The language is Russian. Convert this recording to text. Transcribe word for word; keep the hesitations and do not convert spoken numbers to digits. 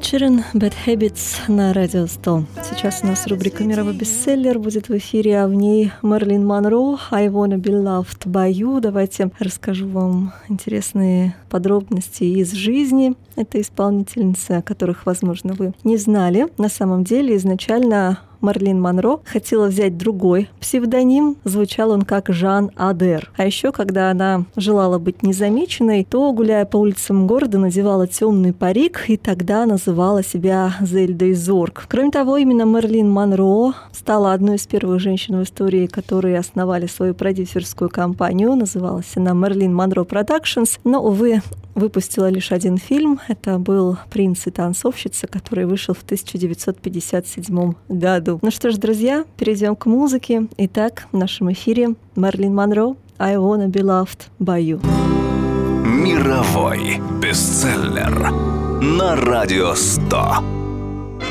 Sheeran, Bad Habits на Радио сто. Сейчас у нас рубрика «Мировой бестселлер» будет в эфире, а в ней Мэрилин Монро «I Wanna Be Loved by You». Давайте расскажу вам интересные подробности из жизни этой исполнительницы, о которых, возможно, вы не знали. На самом деле, изначально Мэрилин Монро хотела взять другой псевдоним, звучал он как Жан Адер. А еще, когда она желала быть незамеченной, то, гуляя по улицам города, надевала темный парик и тогда называла себя Зельдой Зорг. Кроме того, именно Мэрилин Монро стала одной из первых женщин в истории, которые основали свою продюсерскую компанию. Называлась она Мэрилин Монро Продакшнс, но, увы, выпустила лишь один фильм. Это был «Принц и танцовщица», который вышел в тысяча девятьсот пятьдесят седьмом году. Ну что ж, друзья, перейдем к музыке. Итак, в нашем эфире Мэрилин Монро «I Wanna Be Loved by You». Мировой бестселлер на Радио сто.